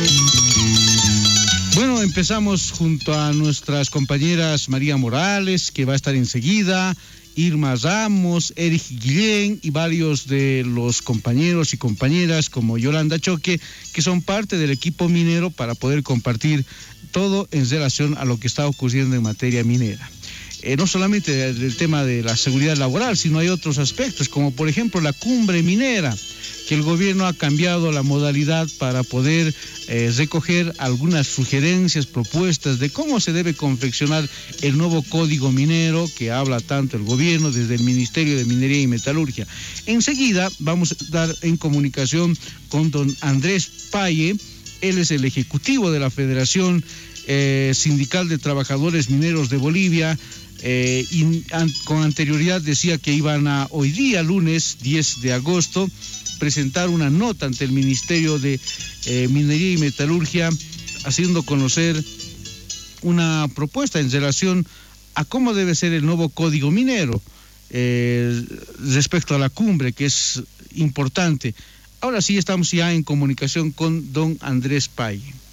Bueno, empezamos junto a nuestras compañeras María Morales, que va a estar enseguida, Irma Ramos, Eric Guillén y varios de los compañeros y compañeras como Yolanda Choque, que son parte del equipo minero para poder compartir todo en relación a lo que está ocurriendo en materia minera. No solamente el tema de la seguridad laboral, sino hay otros aspectos, como por ejemplo la cumbre minera, que el gobierno ha cambiado la modalidad para poder recoger algunas sugerencias, propuestas de cómo se debe confeccionar el nuevo código minero que habla tanto el gobierno desde el Ministerio de Minería y Metalurgia. Enseguida vamos a estar en comunicación con don Andrés Paye. Él es el ejecutivo de la Federación Sindical de Trabajadores Mineros de Bolivia. Con anterioridad decía que iban a hoy día, lunes 10 de agosto, presentar una nota ante el Ministerio de Minería y Metalurgia, haciendo conocer una propuesta en relación a cómo debe ser el nuevo código minero respecto a la cumbre, que es importante. Ahora sí estamos ya en comunicación con don Andrés Paye.